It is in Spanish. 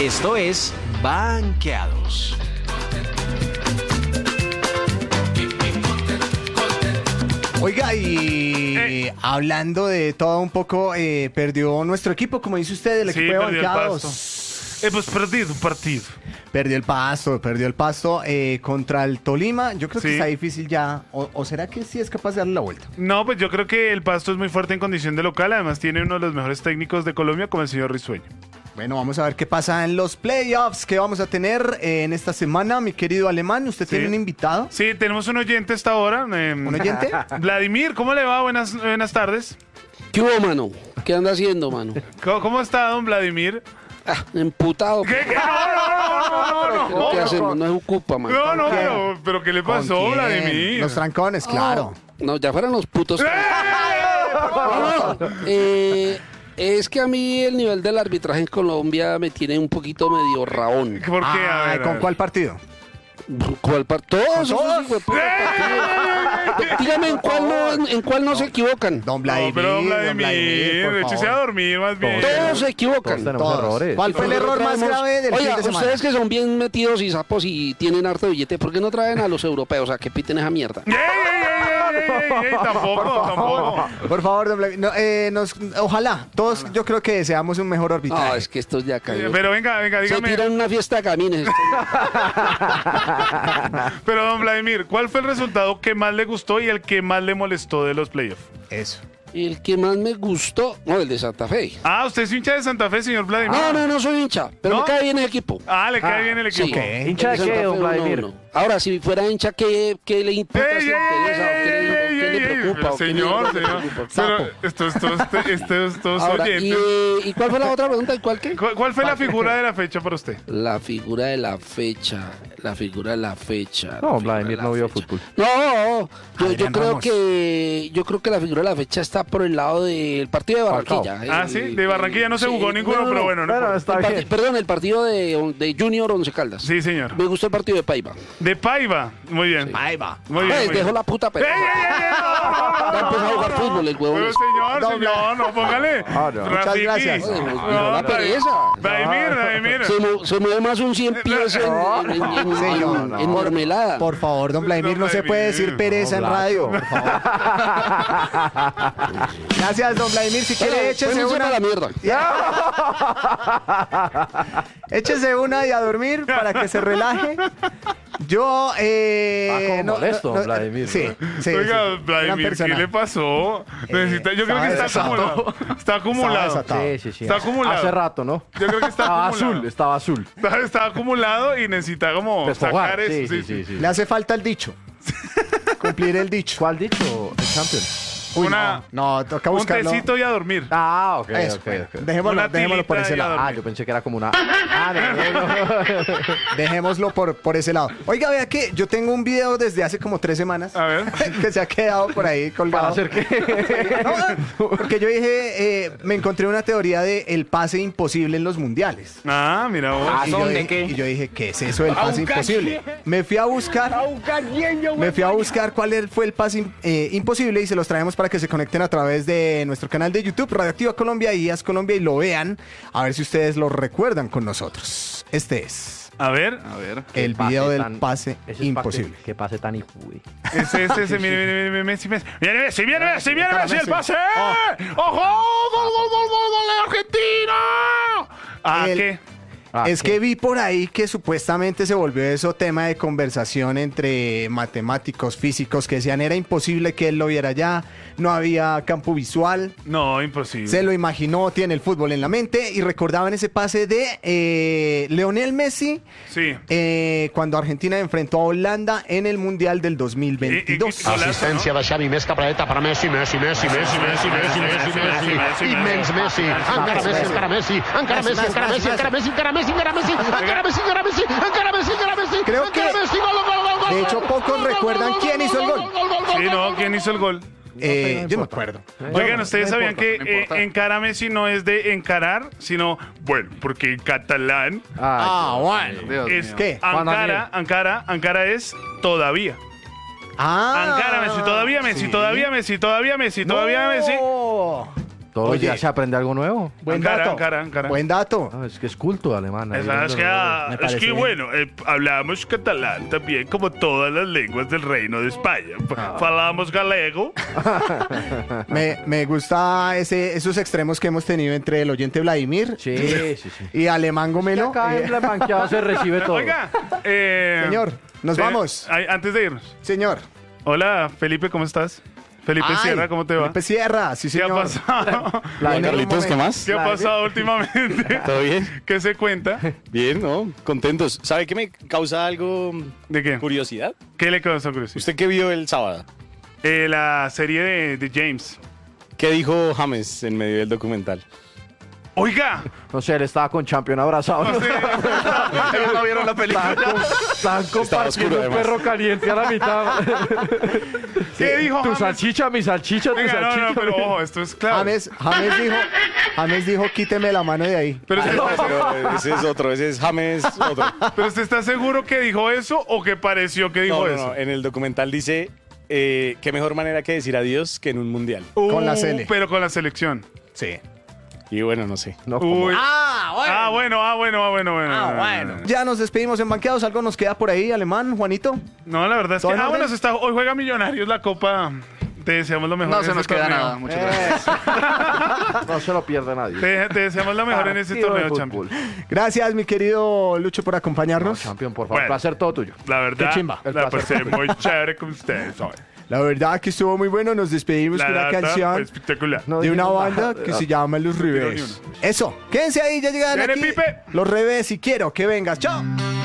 Esto es Banqueados. Oiga, y hablando de todo un poco, perdió nuestro equipo, como dice usted, el equipo de Banqueados. Pues perdido un partido. Perdió el pasto contra el Tolima. Yo creo que Sí. está difícil ya. ¿O será que sí es capaz de darle la vuelta? No, pues yo creo que el Pasto es muy fuerte en condición de local. Además tiene uno de los mejores técnicos de Colombia, como el señor Risueño. Bueno, vamos a ver qué pasa en los playoffs que vamos a tener en esta semana. Mi querido Alemán, ¿usted tiene un invitado? Sí, tenemos un oyente hasta ahora. ¿Un oyente? Vladimir, ¿cómo le va? Buenas tardes. ¿Qué hubo, mano? ¿Qué anda haciendo, mano? ¿Cómo está, don Vladimir? Emputado. ¿Qué? No. ¿Qué hacemos? No se ocupa, mano. No, pero ¿qué le ¿Con pasó, quién? Vladimir? Los trancones, claro. No, ya fueran los putos. No, es que a mí el nivel del arbitraje en Colombia me tiene un poquito medio rabón. ¿Por qué? A Ay, ver, ¿con cuál partido? ¿Cuál todos esos todos? hijueputas partidos. Dígame en cuál no se equivocan. Don No, Vladimir, pero don Vladimir, Vladimir, por échese a favor. dormir más bien. Todos se equivocan. Tenemos errores. ¿Cuál fue el error más grave del Oiga, fin de semana? ustedes que son bien metidos y sapos y tienen harto billete, ¿por qué no traen a los europeos a que piten esa mierda? ¡Ey! Tampoco. Por favor, don Vladimir. No, ojalá, todos yo creo que deseamos un mejor No, arbitraje. es que estos ya cayeron. Pero venga, Se dígame. tiran una fiesta de camines. Pero, don Vladimir, ¿cuál fue el resultado que más le gustó y el que más le molestó de los playoffs? Eso. El que más me gustó, no, el de Santa Fe. Ah, ¿usted es hincha de Santa Fe, señor Vladimir? No soy hincha, pero ¿No? me cae bien el equipo. Ah, le cae bien el equipo. Sí. Ok. ¿Hincha de Santa qué, Fe, don Vladimir? Ahora, si fuera hincha, ¿qué le importa? ¡Ey, si le interesa, o qué le preocupa? o qué Señor. le preocupa? Pero estos Ahora, oyentes. ¿y cuál fue la otra pregunta? ¿Y cuál qué? ¿Cuál fue la figura de la fecha para usted? La figura de la fecha. La figura de la fecha. No, la figura Vladimir de la no vio fecha. fútbol. No, yo Adrián creo Ramos. que la figura de la fecha está por el lado del partido de Barranquilla. Ah, sí, de Barranquilla no se jugó ninguno, pero bueno. no Bueno, importa. está bien. Perdón, el partido de Junior Once Caldas. Sí, señor. Me gustó el partido de Paiva. De Paiva. Muy bien. Ahí va. Muy bien. muy Dejó bien. la puta pelota. ¡Ey! Ya empezó a jugar fútbol el huevón. Pero ese. señor, no, póngale. no. Muchas Rafiki. gracias. Joder, me dio No, la pereza. Vladimir. Se mueve más un 100 pies Señor, en mermelada. Por favor, don Vladimir, no se puede decir pereza en radio, por favor. Gracias, don Vladimir. Si quiere, échese Váyanse una. para la mierda. Échese una y a dormir para que se relaje. Yo, como molesto, don Vladimir. Sí. Oiga, Gran Vladimir, ¿qué persona. le pasó? Yo creo que está desatado. acumulado. Está acumulado. desatado. Sí. Está acumulado. Hace rato, ¿no? Yo creo que está acumulado. Estaba azul. Está acumulado y necesita como Desfogar. sacar eso. Sí. Le hace falta el dicho. Cumplir el dicho. ¿Cuál dicho? El champion. Uy, Una- no, toca Un buscarlo. tecito y a dormir. Ah, ok, Eso, ok. Dejémoslo, Una dejémoslo por tilita ese y a lado. dormir. Yo pensé que era como una... no. Dejémoslo por ese lado. Oiga, vea que yo tengo un video desde hace como 3 semanas A ver. que se ha quedado por ahí colgado. ¿Para hacer qué? No, porque yo dije, me encontré una teoría de el pase imposible en los mundiales. Ah, mira vos. Y yo dije, y yo dije, ¿qué es eso del pase imposible? Me fui a buscar cuál fue el pase imposible y se los traemos para que se conecten a través de nuestro canal de YouTube, Radioactiva Colombia y IAS Colombia, y lo vean, a ver si ustedes lo recuerdan con nosotros. Este es A ver. el video del pase Ese imposible. Qué pase tan hijo, güey. Ese, mire, Messi. Viene Messi, el pase. ¡Ojo! ¡Gol de Argentina! Ah, El- ¿qué? Es que vi por ahí que supuestamente se volvió eso tema de conversación entre matemáticos, físicos, que decían era imposible que él lo viera ya, no había campo visual, No, imposible. se lo imaginó, tiene el fútbol en la mente y recordaban ese pase de Lionel Messi Sí. cuando Argentina enfrentó a Holanda en el Mundial del 2022. Assistència de Xavi, més capradeta per Messi. Immens Messi. Encara Messi. Creo que, de hecho, pocos recuerdan quién hizo el gol. Sí, no, ¿quién hizo el gol? Yo no me acuerdo. Oigan, ¿ustedes no sabían importa, que encara Messi no es de encarar, sino, bueno, porque en catalán bueno. es ¿Qué? Juan Daniel. Ankara es todavía. Ankara Messi, todavía Messi, sí. todavía Messi, todavía Messi, todavía Messi. No. Todos los Oye. días se aprende algo nuevo. Buen Ankara, dato. Ankara, Ankara. Buen dato. Ah, es que es culto alemán. ahí Es viendo que, lo nuevo. Me es parece que bien. bueno, hablamos catalán también como todas las lenguas del Reino de España. Falamos galego. Me gusta esos extremos que hemos tenido entre el oyente Vladimir Sí, sí, sí. y Alemán Y Gomelo. acá en la banqueada se recibe todo. Oiga, Señor, nos vamos. Antes de irnos. Señor. Hola, Felipe, ¿cómo estás? Felipe Ay, Sierra, ¿cómo te va? Felipe Sierra, sí, ¿Qué ha señor. pasado? La de Carlitos, ¿qué momento. más? ¿Qué ha pasado últimamente? ¿Todo bien? ¿Qué se cuenta? Bien, ¿no? Contentos. ¿Sabe qué me causa algo ¿De qué? curiosidad? ¿Qué le causa curiosidad? ¿Usted qué vio el sábado? La serie de James. ¿Qué dijo James en medio del documental? Oiga, No sé, él estaba con Champion abrazado. Ellos no vieron la película. Estaban compartiendo oscuro, un además. perro caliente a la mitad. ¿qué dijo Tu James? salchicha, mi salchicha, tu Venga, salchicha. no, pero ojo, esto es claro. James dijo, quíteme la mano de ahí. Pero usted, Pero ese es otro, ese es James otro. pero usted está seguro que dijo eso o que pareció que dijo No, no, eso? no. En el documental dice qué mejor manera que decir adiós que en un mundial. Con la Sele. Pero con la selección. Sí. Y bueno, no sé. No, como- Uy. bueno. Ya nos despedimos en Banqueados. ¿Algo nos queda por ahí, Alemán, Juanito? No, la verdad es que. ¿Todo en orden? Hoy juega Millonarios la Copa. Te deseamos lo mejor. No en se ese nos queda torneo. nada. Muchas gracias. no se lo pierde nadie. Te deseamos lo mejor en ese Partido de torneo, fútbol. champion. Gracias, mi querido Lucho, por No, acompañarnos. Champion, por favor. Bueno. Placer todo tuyo. La verdad, Qué chimba. la pasé muy chévere con ustedes hoy. La verdad que estuvo muy bueno. Nos despedimos La con una data fue canción espectacular. No de una dijimos banda nada. que se llama Los tiro ni Rivers. Eso, quédense ahí, ya llegan Viene aquí. Pipe. Los Revés, y quiero que vengas. Chao.